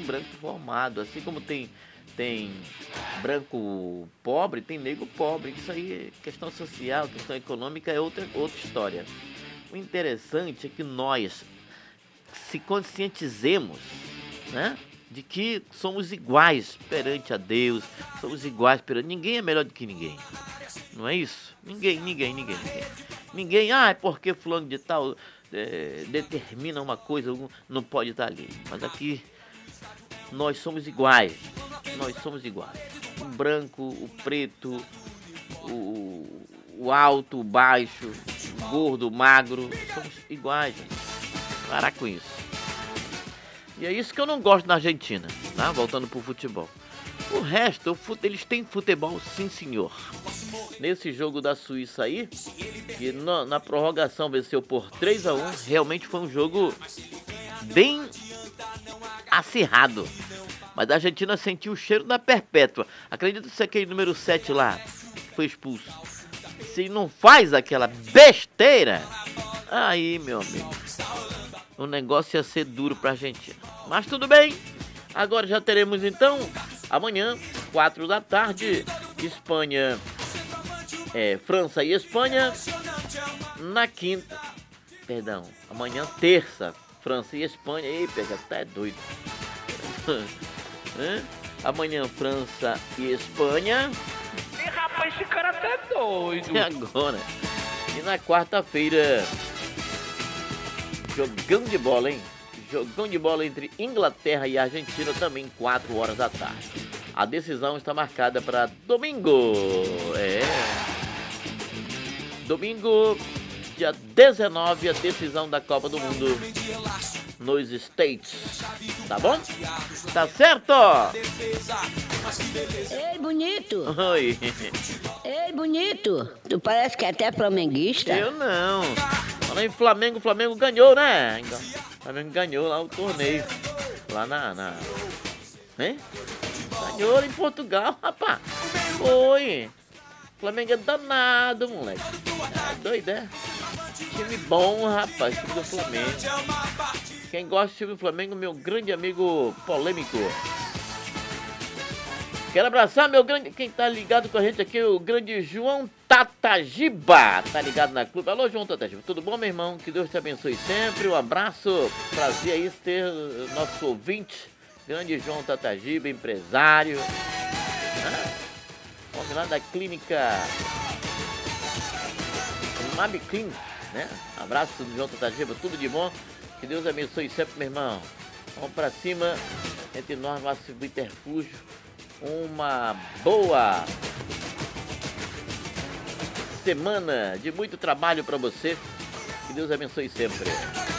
branco formado. Assim como tem branco pobre, tem negro pobre. Isso aí é questão social, questão econômica, é outra história. O interessante é que nós se conscientizemos, né, de que somos iguais perante a Deus, somos iguais perante... Ninguém é melhor do que ninguém, não é isso? Ninguém. Ninguém, é porque fulano de tal determina uma coisa, não pode estar ali. Mas aqui nós somos iguais, o branco, o preto, o alto, o baixo, o gordo, o magro, somos iguais, gente. Parar com isso. E é isso que eu não gosto na Argentina, tá? Voltando pro futebol. O resto, eles têm futebol, sim senhor. Nesse jogo da Suíça aí, que na prorrogação venceu por 3-1, realmente foi um jogo bem acirrado. Mas a Argentina sentiu o cheiro da perpétua. Acredita se aquele número 7 lá foi expulso. Se não faz aquela besteira, aí, meu amigo, o negócio ia ser duro pra Argentina. Mas tudo bem. Agora já teremos então, amanhã, 4 da tarde, Espanha, França e Espanha. Na quinta, perdão, amanhã, terça, França e Espanha. Ei, pega, até doido. Amanhã, França e Espanha. E rapaz, esse cara tá doido. E agora? E na quarta-feira, jogão de bola, hein? Jogão de bola entre Inglaterra e Argentina, também 4 horas da tarde. A decisão está marcada para domingo. Domingo, dia 19, a decisão da Copa do Mundo nos States. Tá bom? Tá certo? Ei, bonito! Oi. Ei, bonito! Tu parece que é até flamenguista. Eu não. Falando em Flamengo, o Flamengo ganhou, né? O Flamengo ganhou lá o torneio. Lá hein? Ganhou em Portugal, rapaz. Foi. O Flamengo é danado, moleque. É doido, é? Time bom, rapaz. Time do Flamengo. Quem gosta do time do Flamengo, meu grande amigo polêmico. Quero abraçar meu grande... Quem tá ligado com a gente aqui, o grande João Tatagiba. Tá ligado na clube. Alô, João Tatagiba. Tudo bom, meu irmão? Que Deus te abençoe sempre. Um abraço. Prazer aí ter nosso ouvinte. Grande João Tatagiba, empresário. Vamos lá da clínica Mabclin, né? Abraço do João Tatagiba. Tudo de bom. Que Deus abençoe sempre, meu irmão. Vamos pra cima. Entre nós, nosso subterfúgio. Uma boa semana de muito trabalho para você. Que Deus abençoe sempre.